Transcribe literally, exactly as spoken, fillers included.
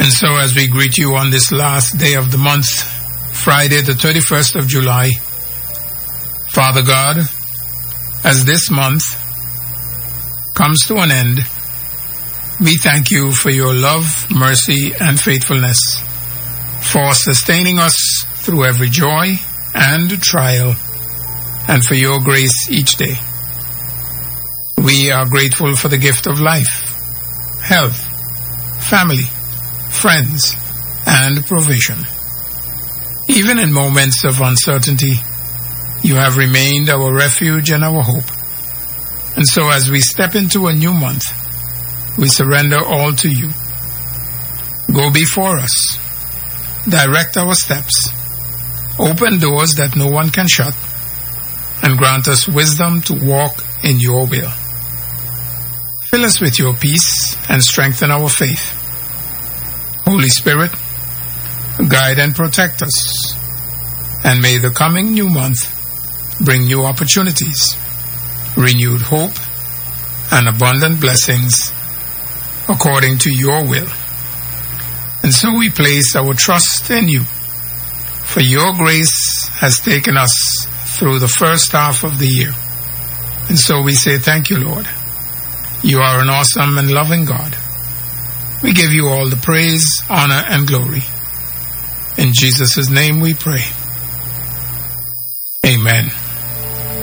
And so as we greet you on this last day of the month, Friday the thirty-first of July, Father God, as this month comes to an end, we thank you for your love, mercy, and faithfulness, for sustaining us through every joy and trial, and for your grace each day. We are grateful for the gift of life, health, family, friends, and provision. Even in moments of uncertainty, you have remained our refuge and our hope. And so as we step into a new month, we surrender all to you. Go before us, direct our steps, open doors that no one can shut, and grant us wisdom to walk in your will. Fill us with your peace and strengthen our faith. Holy Spirit, guide and protect us, and may the coming new month bring new opportunities, renewed hope, and abundant blessings according to your will. And so we place our trust in you, for your grace has taken us through the first half of the year. And so we say thank you, Lord. You are an awesome and loving God. We give you all the praise, honor, and glory. In Jesus' name we pray. Amen.